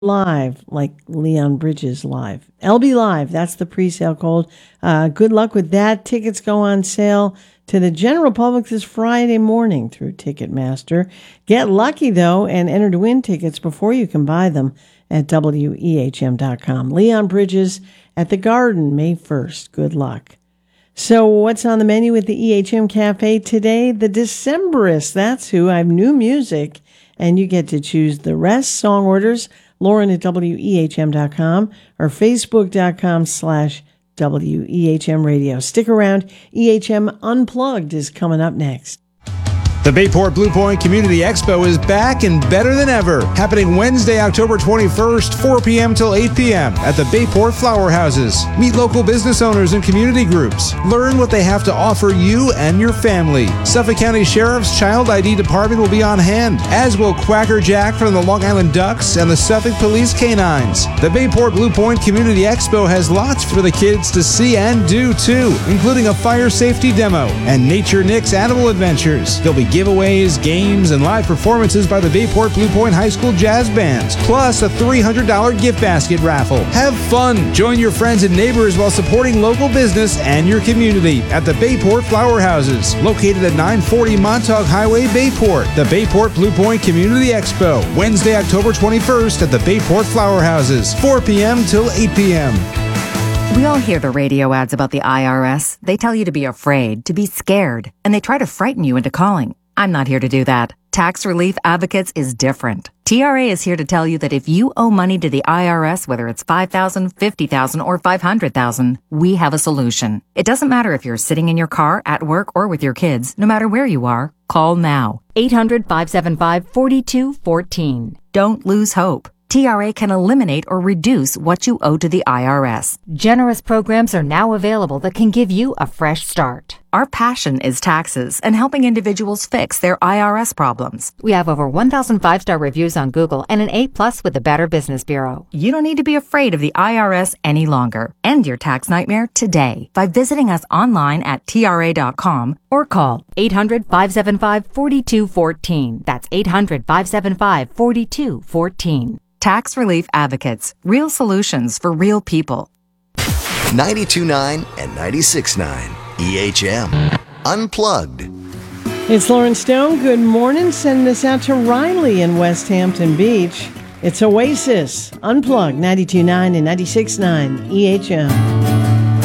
Live, like Leon Bridges Live. LB Live, that's the pre-sale code. Good luck with that. Tickets go on sale to the general public this Friday morning through Ticketmaster. Get lucky, though, and enter to win tickets before you can buy them at WEHM.com. Leon Bridges at the Garden, May 1st. Good luck. So what's on the menu at the EHM Cafe today? The Decemberists, that's who. I have new music, and you get to choose the rest. Song orders, Lauren at WEHM.com or Facebook.com/WEHM Radio. Stick around. EHM Unplugged is coming up next. The Bayport Blue Point Community Expo is back and better than ever. Happening Wednesday, October 21st, 4 p.m. till 8 p.m. at the Bayport Flower Houses. Meet local business owners and community groups. Learn what they have to offer you and your family. Suffolk County Sheriff's Child ID Department will be on hand, as will Quacker Jack from the Long Island Ducks and the Suffolk Police Canines. The Bayport Blue Point Community Expo has lots for the kids to see and do, too, including a fire safety demo and Nature Nick's Animal Adventures. There'll be giveaways, games, and live performances by the Bayport Blue Point High School Jazz Bands, plus a $300 gift basket raffle. Have fun! Join your friends and neighbors while supporting local business and your community at the Bayport Flower Houses, located at 940 Montauk Highway, Bayport. The Bayport Blue Point Community Expo, Wednesday, October 21st at the Bayport Flower Houses, 4 p.m. till 8 p.m. We all hear the radio ads about the IRS. They tell you to be afraid, to be scared, and they try to frighten you into calling. I'm not here to do that. Tax Relief Advocates is different. TRA is here to tell you that if you owe money to the IRS, whether it's $5,000, $50,000, or $500,000, we have a solution. It doesn't matter if you're sitting in your car, at work, or with your kids. No matter where you are, call now. 800-575-4214. Don't lose hope. TRA can eliminate or reduce what you owe to the IRS. Generous programs are now available that can give you a fresh start. Our passion is taxes and helping individuals fix their IRS problems. We have over 1,000 5-star reviews on Google and an A+ with the Better Business Bureau. You don't need to be afraid of the IRS any longer. End your tax nightmare today by visiting us online at TRA.com or call 800-575-4214. That's 800-575-4214. Tax Relief Advocates. Real solutions for real people. 92.9 and 96.9 EHM Unplugged. It's Lauren Stone. Good morning. Sending this out to Riley in West Hampton Beach. It's Oasis Unplugged, 92.9 and 96.9 EHM.